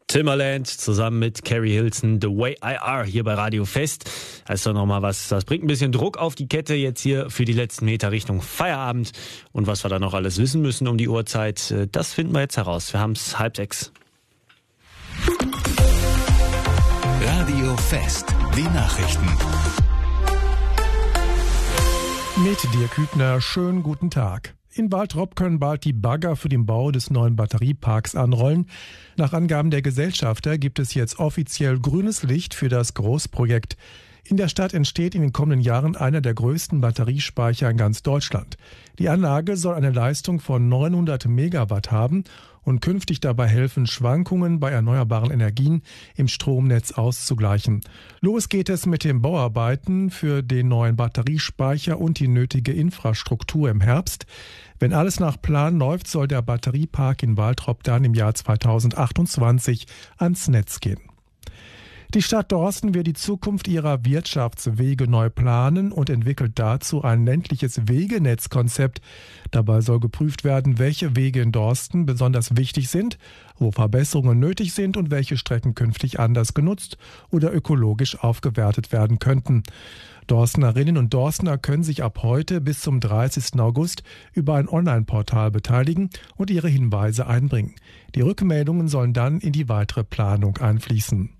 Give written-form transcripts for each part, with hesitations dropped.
Timbaland zusammen mit Carrie Hilson, The Way I Are, hier bei Radio Fest. Das ist doch nochmal was, das bringt ein bisschen Druck auf die Kette jetzt hier für die letzten Meter Richtung Feierabend. Und was wir da noch alles wissen müssen um die Uhrzeit, das finden wir jetzt heraus. Wir haben es 5:30. Radio Fest, die Nachrichten. Mit Dirk Hübner, schönen guten Tag. In Waltrop können bald die Bagger für den Bau des neuen Batterieparks anrollen. Nach Angaben der Gesellschafter gibt es jetzt offiziell grünes Licht für das Großprojekt. In der Stadt entsteht in den kommenden Jahren einer der größten Batteriespeicher in ganz Deutschland. Die Anlage soll eine Leistung von 900 Megawatt haben und künftig dabei helfen, Schwankungen bei erneuerbaren Energien im Stromnetz auszugleichen. Los geht es mit den Bauarbeiten für den neuen Batteriespeicher und die nötige Infrastruktur im Herbst. Wenn alles nach Plan läuft, soll der Batteriepark in Waltrop dann im Jahr 2028 ans Netz gehen. Die Stadt Dorsten will die Zukunft ihrer Wirtschaftswege neu planen und entwickelt dazu ein ländliches Wegenetzkonzept. Dabei soll geprüft werden, welche Wege in Dorsten besonders wichtig sind, wo Verbesserungen nötig sind und welche Strecken künftig anders genutzt oder ökologisch aufgewertet werden könnten. Dorstenerinnen und Dorstener können sich ab heute bis zum 30. August über ein Online-Portal beteiligen und ihre Hinweise einbringen. Die Rückmeldungen sollen dann in die weitere Planung einfließen.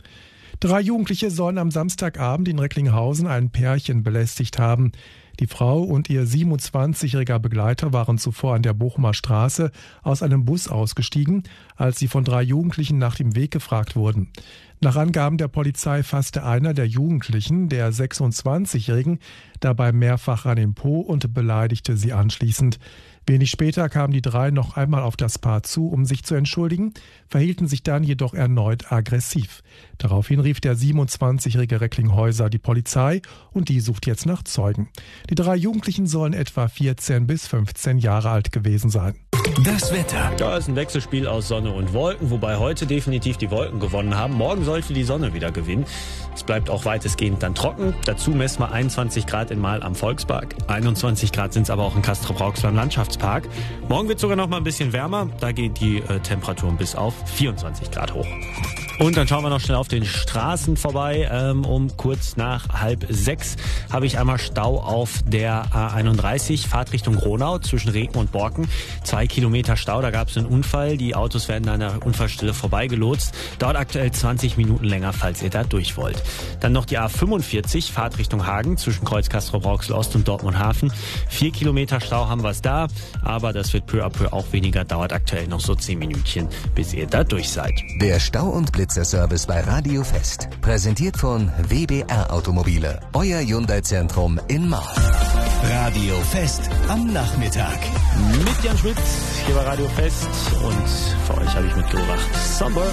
3 Jugendliche sollen am Samstagabend in Recklinghausen ein Pärchen belästigt haben. Die Frau und ihr 27-jähriger Begleiter waren zuvor an der Bochumer Straße aus einem Bus ausgestiegen, als sie von 3 Jugendlichen nach dem Weg gefragt wurden. Nach Angaben der Polizei fasste einer der Jugendlichen, der 26-jährigen, dabei mehrfach an den Po und beleidigte sie anschließend. Wenig später kamen die 3 noch einmal auf das Paar zu, um sich zu entschuldigen, verhielten sich dann jedoch erneut aggressiv. Daraufhin rief der 27-jährige Recklinghäuser die Polizei und die sucht jetzt nach Zeugen. Die 3 Jugendlichen sollen etwa 14 bis 15 Jahre alt gewesen sein. Das Wetter. Da ist ein Wechselspiel aus Sonne und Wolken, wobei heute definitiv die Wolken gewonnen haben. Morgen sollte die Sonne wieder gewinnen. Es bleibt auch weitestgehend dann trocken. Dazu messen wir 21 Grad in Mahl am Volkspark. 21 Grad sind es aber auch in Castrop-Rauxel beim Landschaftspark. Morgen wird es sogar noch mal ein bisschen wärmer. Da geht die Temperaturen bis auf 24 Grad hoch. Und dann schauen wir noch schnell auf den Straßen vorbei. Um kurz nach 5:30 habe ich einmal Stau auf der A31, Fahrtrichtung Gronau zwischen Reken und Borken. 2 Kilometer Stau, da gab es einen Unfall. Die Autos werden an der Unfallstelle vorbeigelotst. Dauert aktuell 20 Minuten länger, falls ihr da durch wollt. Dann noch die A45, Fahrtrichtung Hagen zwischen Kreuz Castrop-Rauxel Ost und Dortmund Hafen. 4 Kilometer Stau haben wir es da, aber das wird peu à peu auch weniger. Dauert aktuell noch so 10 Minütchen, bis ihr da durch seid. Der Stau- und Blitzerservice bei Radio Fest. Präsentiert von WBR Automobile. Euer Hyundai-Zentrum in Marl. Radio Fest am Nachmittag. Mit Jan Schmitz hier bei Radio Fest und für euch habe ich mitgebracht Somber.